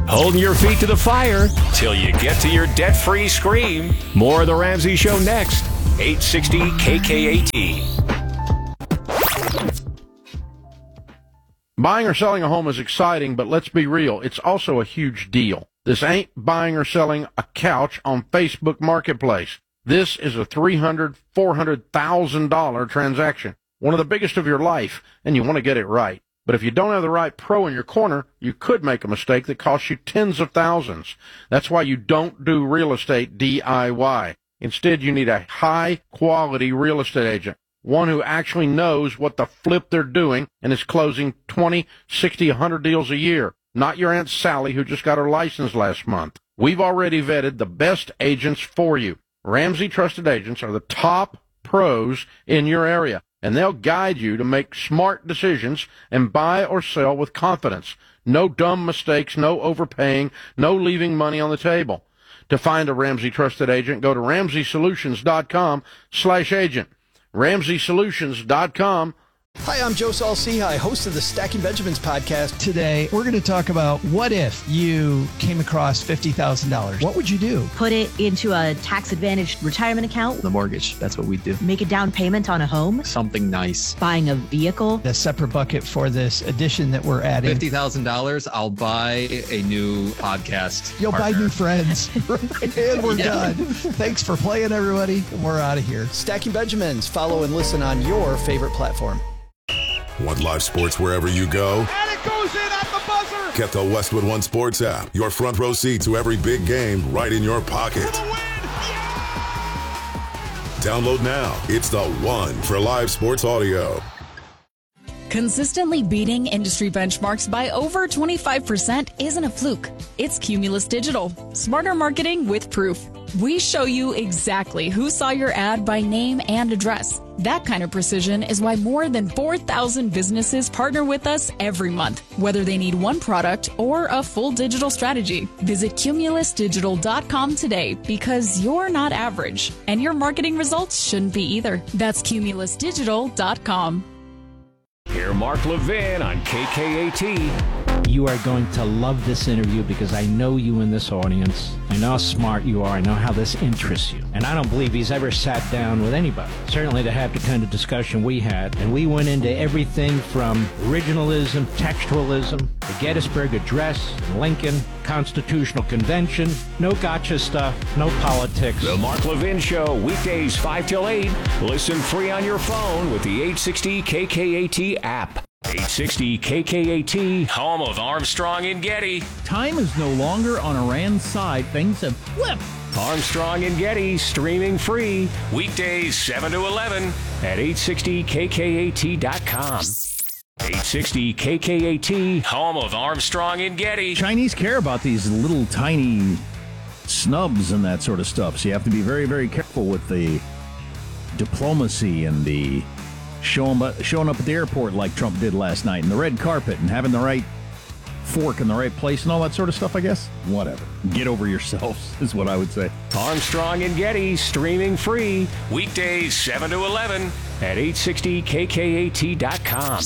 Holding your feet to the fire till you get to your debt-free scream. More of The Ramsey Show next. 860 KKAT. Buying or selling a home is exciting, but let's be real, it's also a huge deal. This ain't buying or selling a couch on Facebook Marketplace. This is a $300,000, $400,000 transaction, one of the biggest of your life, and you want to get it right. But if you don't have the right pro in your corner, you could make a mistake that costs you tens of thousands. That's why you don't do real estate DIY. Instead, you need a high-quality real estate agent, one who actually knows what the flip they're doing and is closing 20, 60, 100 deals a year. Not your Aunt Sally who just got her license last month. We've already vetted the best agents for you. Ramsey Trusted Agents are the top pros in your area, and they'll guide you to make smart decisions and buy or sell with confidence. No dumb mistakes, no overpaying, no leaving money on the table. To find a Ramsey Trusted Agent, go to RamseySolutions.com/agent. RamseySolutions.com. Hi, I'm Joe Saul-Sehy, host of the Stacking Benjamins podcast. Today, we're going to talk about what if you came across $50,000? What would you do? Put it into a tax-advantaged retirement account. The mortgage, that's what we do. Make a down payment on a home. Something nice. Buying a vehicle. A separate bucket for this addition that we're adding. $50,000, I'll buy a new podcast You'll partner. buy new friends. And we're done. Thanks for playing, everybody. We're out of here. Stacking Benjamins. Follow and listen on your favorite platform. Want live sports wherever you go? And it goes in at the buzzer! Get the Westwood One Sports app. Your front row seat to every big game right in your pocket. For the win! Yeah! Download now. It's the one for live sports audio. Consistently beating industry benchmarks by over 25% isn't a fluke. It's Cumulus Digital. Smarter marketing with proof. We show you exactly who saw your ad by name and address. That kind of precision is why more than 4,000 businesses partner with us every month, whether they need one product or a full digital strategy. Visit cumulusdigital.com today because you're not average, and your marketing results shouldn't be either. That's cumulusdigital.com. Hear Mark Levin on KKAT. You are going to love this interview because I know you in this audience. I know how smart you are. I know how this interests you. And I don't believe he's ever sat down with anybody, certainly to have the kind of discussion we had. And we went into everything from originalism, textualism, the Gettysburg Address, Lincoln, Constitutional Convention, no gotcha stuff, no politics. The Mark Levin Show, weekdays 5 till 8. Listen free on your phone with the 860 KKAT app. 860 KKAT, home of Armstrong and Getty. Time is no longer on Iran's side. Things have flipped. Armstrong and Getty, streaming free, weekdays 7 to 11 at 860KKAT.com. 860 KKAT, home of Armstrong and Getty. Chinese care about these little tiny snubs and that sort of stuff, so you have to be very, very careful with the diplomacy and the showing up at the airport like Trump did last night, and the red carpet, and having the right fork in the right place and all that sort of stuff, I guess. Whatever. Get over yourselves is what I would say. Armstrong and Getty, streaming free, weekdays 7 to 11 at 860KKAT.com.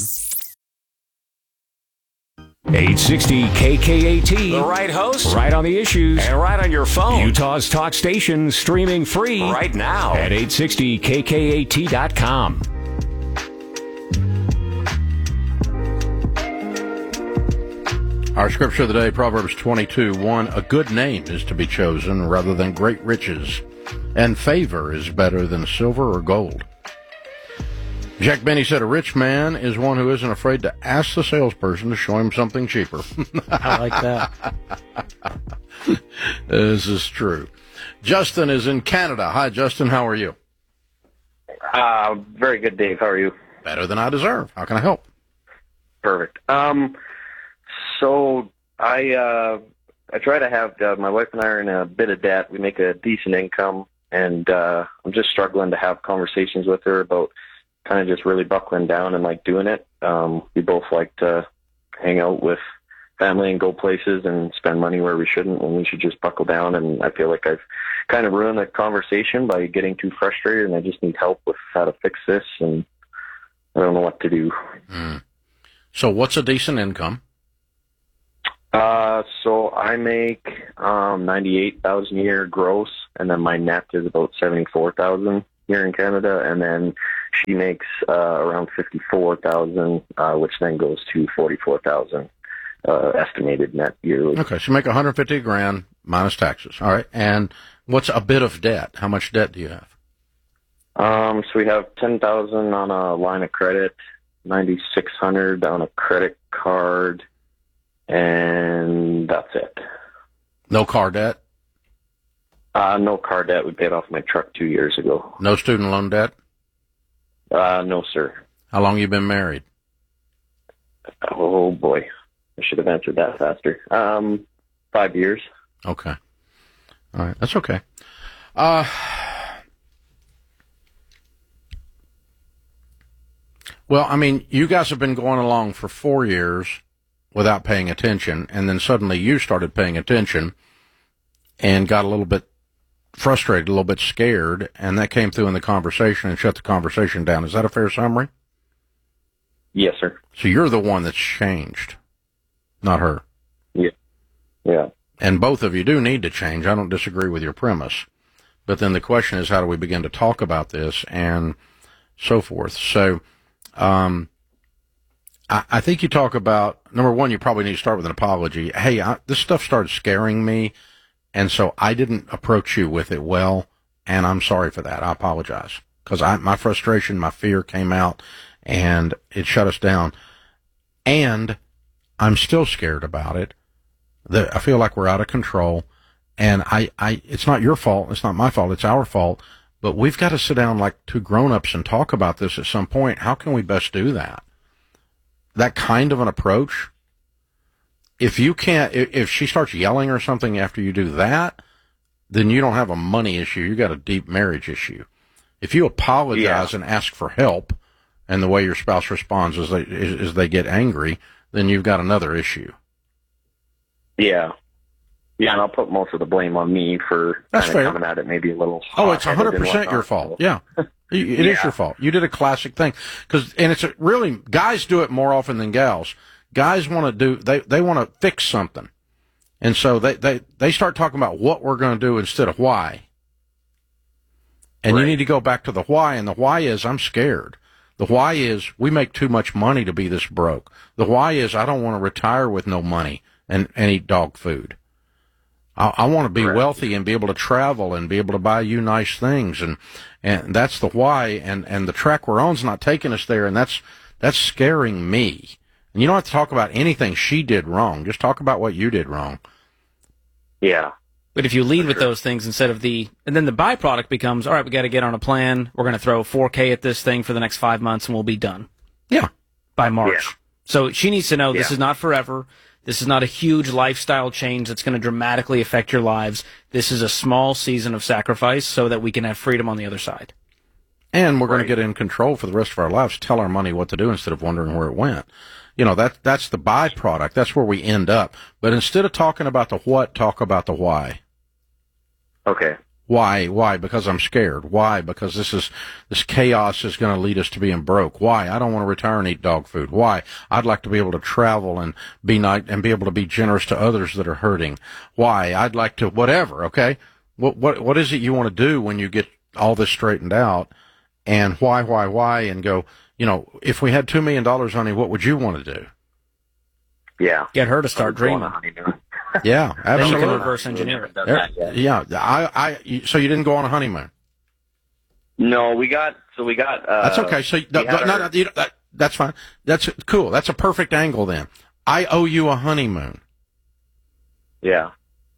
860 KKAT. The right host, right on the issues, and right on your phone. Utah's talk station, streaming free right now at 860KKAT.com. Our scripture of the day, Proverbs 22:1. A good name is to be chosen rather than great riches, and favor is better than silver or gold. Jack Benny said a rich man is one who isn't afraid to ask the salesperson to show him something cheaper. I like that. This is true. Justin is in Canada. Hi, Justin. How are you? Very good, Dave. How are you? Better than I deserve. How can I help? Perfect. So I try to have my wife and I are in a bit of debt. We make a decent income, and I'm just struggling to have conversations with her about kind of just really buckling down and like doing it. We both like to hang out with family and go places and spend money where we shouldn't, when we should just buckle down. And I feel like I've kind of ruined the conversation by getting too frustrated, and I just need help with how to fix this, and I don't know what to do. So what's a decent income? So I make $98,000 a year gross, and then my net is about $74,000 here in Canada, and then she makes around $54,000, which then goes to $44,000 estimated net yearly. Okay, so you make $150,000 minus taxes. All right, and what's a bit of debt? How much debt do you have? So we have $10,000 on a line of credit, $9,600 on a credit card, and that's it. No car debt? No car debt. We paid off my truck 2 years ago. No student loan debt? No, sir. How long you been married? Oh, boy. I should have answered that faster. 5 years. Okay. All right. That's okay. Well, I mean, you guys have been going along for 4 years without paying attention, and then suddenly you started paying attention and got a little bit frustrated, a little bit scared, and that came through in the conversation and shut the conversation down. Is that a fair summary? Yes, sir. So you're the one that's changed, not her. Yeah. Yeah. And both of you do need to change. I don't disagree with your premise. But then the question is, how do we begin to talk about this and so forth? So I think you talk about, number one, you probably need to start with an apology. Hey, this stuff started scaring me, and so I didn't approach you with it well, and I'm sorry for that. I apologize. Because my frustration, my fear came out, and it shut us down. And I'm still scared about it. I feel like we're out of control, and it's not your fault, it's not my fault, it's our fault, but we've got to sit down like two grown-ups and talk about this at some point. How can we best do that? That kind of an approach. If you can't, if she starts yelling or something after you do that, then you don't have a money issue, you got a deep marriage issue. If you apologize and ask for help, and the way your spouse responds is they get angry, then you've got another issue. Yeah. Yeah, and I'll put most of the blame on me for That's kind of fair. coming at it maybe a little. Oh, it's 100% your fault. Yeah. It is your fault. You did a classic thing. And it's really, guys do it more often than gals. Guys want to they want to fix something. And so they start talking about what we're going to do instead of why. And you need to go back to the why, and the why is, I'm scared. The why is, we make too much money to be this broke. The why is, I don't want to retire with no money and eat dog food. I want to be wealthy and be able to travel and be able to buy you nice things, and that's the why, and the track we're on's not taking us there, and that's scaring me. And you don't have to talk about anything she did wrong. Just talk about what you did wrong. Yeah. But if you lead with those things instead of and then the byproduct becomes, all right, we got to get on a plan. We're going to throw $4,000 at this thing for the next 5 months, and we'll be done. Yeah. By March. Yeah. So she needs to know this is not forever. This is not a huge lifestyle change that's going to dramatically affect your lives. This is a small season of sacrifice so that we can have freedom on the other side. And we're going to get in control for the rest of our lives, tell our money what to do instead of wondering where it went. You know, that's the byproduct. That's where we end up. But instead of talking about the what, talk about the why. Okay. Why? Because I'm scared. Why? Because this chaos is going to lead us to being broke. Why? I don't want to retire and eat dog food. Why? I'd like to be able to travel and be able to be generous to others that are hurting. Why? I'd like to whatever. Okay. What is it you want to do when you get all this straightened out? And why? And go. You know, if we had $2 million, honey, what would you want to do? Yeah. Get her to start dreaming. Yeah, absolutely. Then you can reverse engineer it. Yeah. So you didn't go on a honeymoon? No, we got. That's okay. So that's fine. That's cool. That's a perfect angle then. I owe you a honeymoon. Yeah.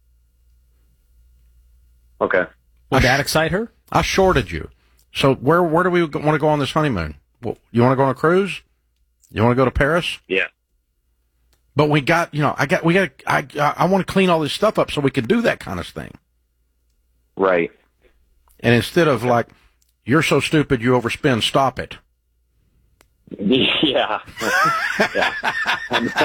Okay. Would that excite her? I shorted you. So where do we want to go on this honeymoon? Well, you want to go on a cruise? You want to go to Paris? Yeah. But I want to clean all this stuff up so we can do that kind of thing. Right. And instead of like, you're so stupid you overspend, stop it. Yeah. Yeah.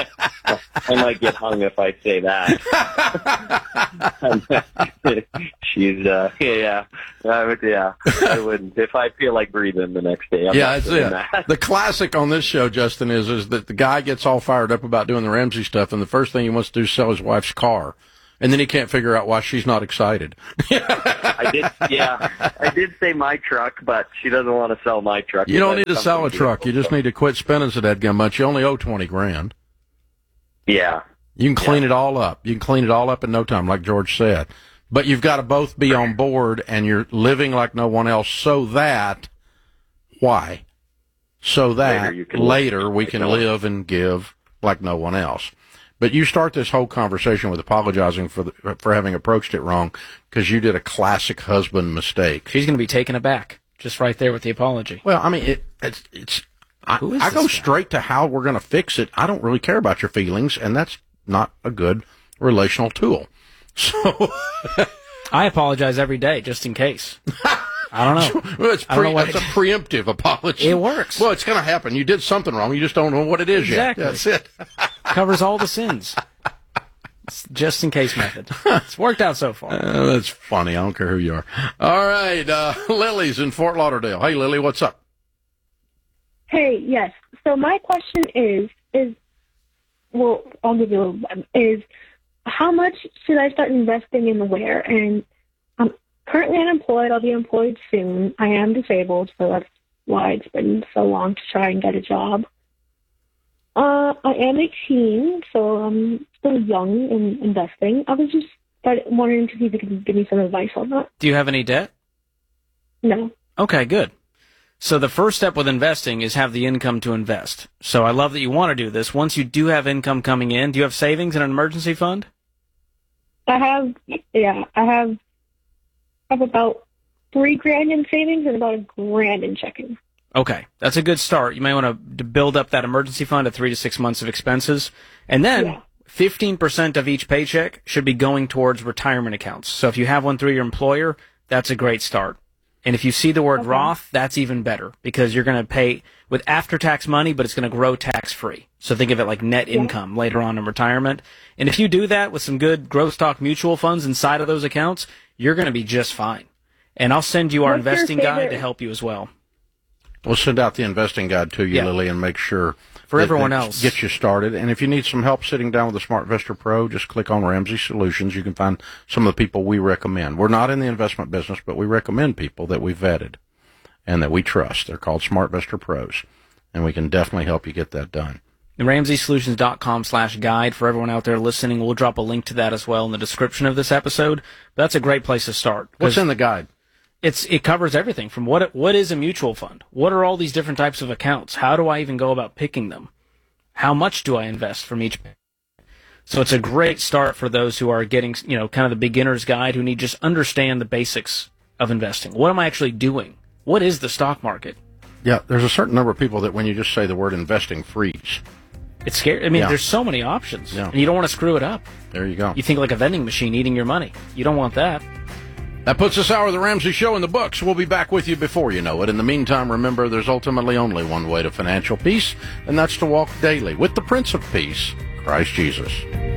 I might get hung if I say that. she's yeah. I wouldn't if I feel like breathing the next day. That's it. The classic on this show, Justin, is that the guy gets all fired up about doing the Ramsey stuff, and the first thing he wants to do is sell his wife's car, and then he can't figure out why she's not excited. I did say my truck, but she doesn't want to sell my truck. You don't need to sell a truck. You just need to quit spending so dadgum much. You only owe $20,000. Yeah. You can clean it all up. You can clean it all up in no time, like George said. But you've got to both be on board, and you're living like no one else so that, why? So that later we can live and give like no one else. But you start this whole conversation with apologizing for having approached it wrong because you did a classic husband mistake. She's going to be taken aback just right there with the apology. Well, I mean, I go straight to how we're going to fix it. I don't really care about your feelings, and that's not a good relational tool. So I apologize every day just in case. I don't know. Well, it's a preemptive apology. It works. Well, it's going to happen. You did something wrong. You just don't know what it is yet. That's it. Covers all the sins. It's just in case method. It's worked out so far. That's funny. I don't care who you are. All right. Lily's in Fort Lauderdale. Hey, Lily, what's up? Hey, yes. So my question is I'll give you a little is how much should I start investing in where? And I'm currently unemployed. I'll be employed soon. I am disabled, so that's why it's been so long to try and get a job. I am 18, so I'm still young in investing. I was just wondering to see if you could give me some advice on that. Do you have any debt? No. Okay, good. So the first step with investing is have the income to invest. So I love that you want to do this. Once you do have income coming in, do you have savings and an emergency fund? I have about $3,000 in savings and about $1,000 in checking. Okay, that's a good start. You may want to build up that emergency fund of 3 to 6 months of expenses. And then 15% of each paycheck should be going towards retirement accounts. So if you have one through your employer, that's a great start. And if you see the word Roth, that's even better because you're going to pay with after-tax money, but it's going to grow tax-free. So think of it like net income later on in retirement. And if you do that with some good growth stock mutual funds inside of those accounts, you're going to be just fine. And I'll send you our investing guide to help you as well. We'll send out the investing guide to you, Lily, and make sure for everyone else get you started. And if you need some help sitting down with a SmartVestor Pro, just click on Ramsey Solutions. You can find some of the people we recommend. We're not in the investment business, but we recommend people that we vetted and that we trust. They're called SmartVestor Pros, and we can definitely help you get that done. The RamseySolutions.com/guide for everyone out there listening. We'll drop a link to that as well in the description of this episode. But that's a great place to start. What's in the guide? It covers everything from what is a mutual fund? What are all these different types of accounts? How do I even go about picking them? How much do I invest from each? So it's a great start for those who are getting, kind of the beginner's guide, who need just understand the basics of investing. What am I actually doing? What is the stock market? Yeah, there's a certain number of people that when you just say the word investing freeze. It's scary. I mean, there's so many options, and you don't want to screw it up. There you go. You think like a vending machine eating your money. You don't want that. That puts this hour of the Ramsey Show in the books. We'll be back with you before you know it. In the meantime, remember, there's ultimately only one way to financial peace, and that's to walk daily with the Prince of Peace, Christ Jesus.